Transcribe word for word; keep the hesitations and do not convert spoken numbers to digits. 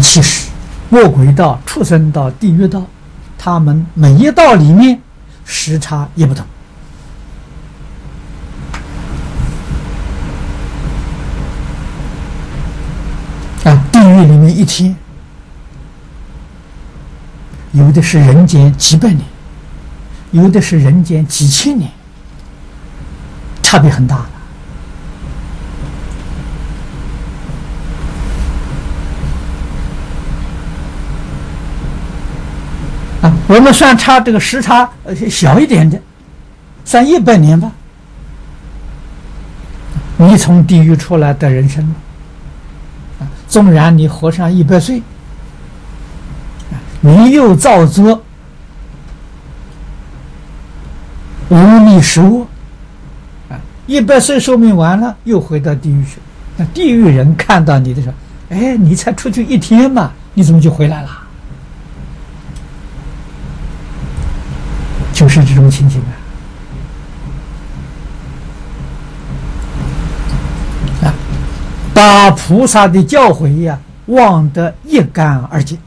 其实恶鬼道、畜生道、地狱道，他们每一道里面时差也不同。啊，地狱里面一天，有的是人间几百年，有的是人间几千年，差别很大的。啊，我们算差这个时差呃小一点的，算一百年吧。你从地狱出来的人生了。纵然你活上一百岁，你又造作无利十恶，啊，一百岁寿命完了，又回到地狱去。那地狱人看到你的时候，哎，你才出去一天嘛，你怎么就回来了？就是这种情形啊。啊，把菩萨的教诲呀、啊、忘得一干二净。